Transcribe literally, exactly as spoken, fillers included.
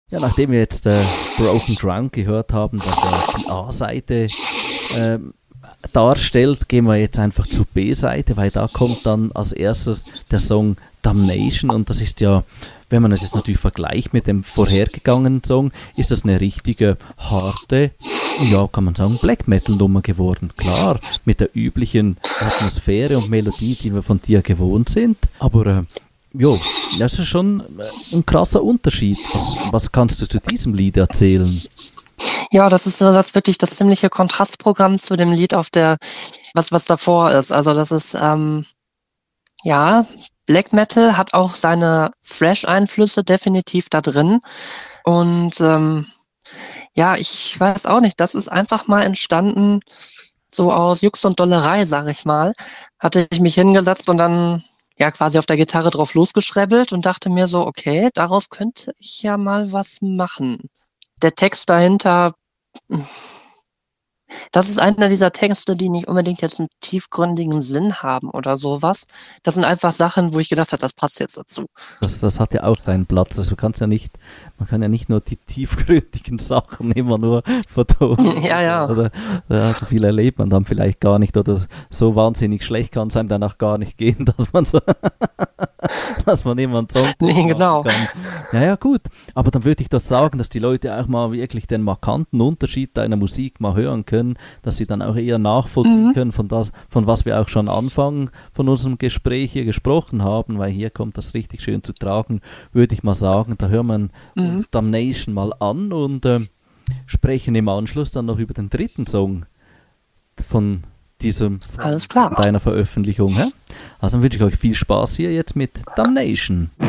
Ja, nachdem wir jetzt äh, Broken Ground gehört haben, dass er die A-Seite äh, darstellt, gehen wir jetzt einfach zur B-Seite, weil da kommt dann als erstes der Song Damnation und das ist ja, wenn man es jetzt natürlich vergleicht mit dem vorhergegangenen Song, ist das eine richtige harte, ja, kann man sagen, Black Metal Nummer geworden. Klar, mit der üblichen Atmosphäre und Melodie, die wir von dir gewohnt sind, aber äh, jo, das ist schon ein krasser Unterschied. Was, was kannst du zu diesem Lied erzählen? Ja, das ist so das wirklich das ziemliche Kontrastprogramm zu dem Lied auf der, was was davor ist. Also das ist, ähm, ja, Black Metal hat auch seine Thrash-Einflüsse definitiv da drin. Und ähm, ja, ich weiß auch nicht, das ist einfach mal entstanden, so aus Jux und Dollerei, sag ich mal. Hatte ich mich hingesetzt und dann ja quasi auf der Gitarre drauf losgeschrebbelt und dachte mir so, okay, daraus könnte ich ja mal was machen. Der Text dahinter, das ist einer dieser Texte, die nicht unbedingt jetzt einen tiefgründigen Sinn haben oder sowas. Das sind einfach Sachen, wo ich gedacht habe, das passt jetzt dazu. Das, das hat ja auch seinen Platz. Also du kannst ja nicht, man kann ja nicht nur die tiefgründigen Sachen immer nur vertonen. Ja, ja. Oder, ja, so viel erlebt man dann vielleicht gar nicht. Oder so wahnsinnig schlecht kann es einem danach gar nicht gehen, dass man so dass man immer einen Song nee, genau. kann. Ja, ja, gut. Aber dann würde ich das sagen, dass die Leute auch mal wirklich den markanten Unterschied deiner Musik mal hören können, dass sie dann auch eher nachvollziehen mhm. können von das, von was wir auch schon Anfang von unserem Gespräch hier gesprochen haben, weil hier kommt das richtig schön zu tragen, würde ich mal sagen. Da hören wir mhm. uns Damnation mal an und äh, sprechen im Anschluss dann noch über den dritten Song von diesem Alles klar. deiner Veröffentlichung. He? Also dann wünsche ich euch viel Spaß hier jetzt mit Damnation.